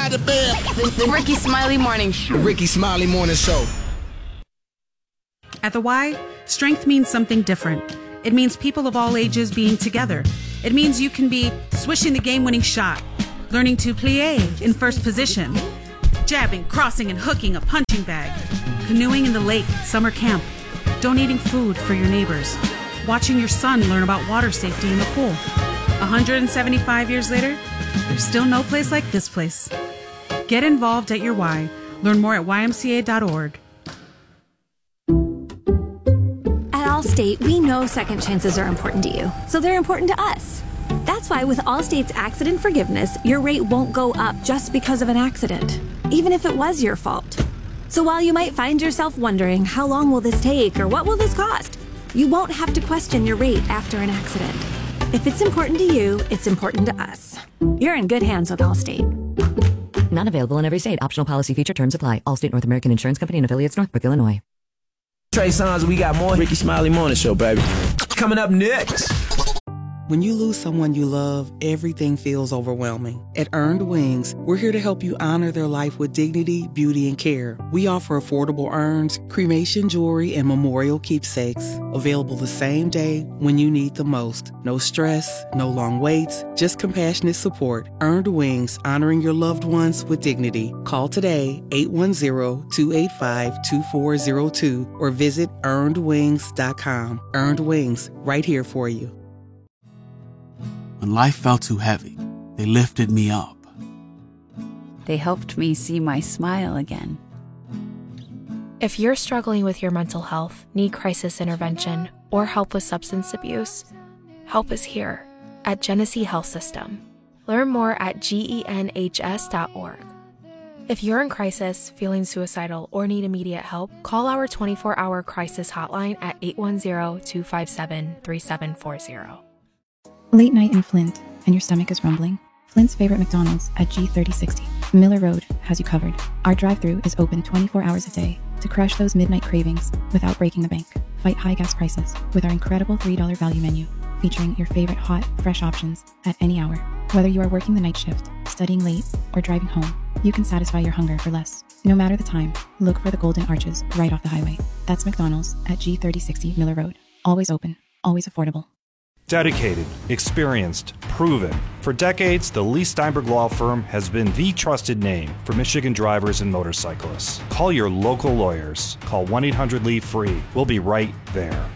out of bed. The Ricky Smiley Morning Show. Ricky Smiley Morning Show. At the Y, strength means something different. It means people of all ages being together. It means you can be swishing the game-winning shot, learning to plie in first position, jabbing, crossing, and hooking a punching bag, canoeing in the lake at summer camp, donating food for your neighbors, watching your son learn about water safety in the pool. 175 years later, there's still no place like this place. Get involved at your Y. Learn more at ymca.org. At Allstate, we know second chances are important to you, so they're important to us. That's why with Allstate's accident forgiveness, your rate won't go up just because of an accident, even if it was your fault. So while you might find yourself wondering, how long will this take or what will this cost? You won't have to question your rate after an accident. If it's important to you, it's important to us. You're in good hands with Allstate. Not available in every state. Optional policy feature terms apply. Allstate North American Insurance Company and affiliates, Northbrook, Illinois. Trey Songz, we got more Ricky Smiley Morning Show, baby. Coming up next. When you lose someone you love, everything feels overwhelming. At Earned Wings, we're here to help you honor their life with dignity, beauty, and care. We offer affordable urns, cremation jewelry, and memorial keepsakes. Available the same day when you need the most. No stress, no long waits, just compassionate support. Earned Wings, honoring your loved ones with dignity. Call today, 810-285-2402, or visit earnedwings.com. Earned Wings, right here for you. When life felt too heavy, they lifted me up. They helped me see my smile again. If you're struggling with your mental health, need crisis intervention, or help with substance abuse, help is here at Genesee Health System. Learn more at genhs.org. If you're in crisis, feeling suicidal, or need immediate help, call our 24-hour crisis hotline at 810-257-3740. Late night in Flint, and your stomach is rumbling? Flint's favorite McDonald's at G3060, Miller Road, has you covered. Our drive-thru is open 24 hours a day to crush those midnight cravings without breaking the bank. Fight high gas prices with our incredible $3 value menu, featuring your favorite hot, fresh options at any hour. Whether you are working the night shift, studying late, or driving home, you can satisfy your hunger for less. No matter the time, look for the golden arches right off the highway. That's McDonald's at G3060 Miller Road. Always open, always affordable. Dedicated, experienced, proven. For decades, the Lee Steinberg Law Firm has been the trusted name for Michigan drivers and motorcyclists. Call your local lawyers. Call 1-800-LEE-FREE. We'll be right there.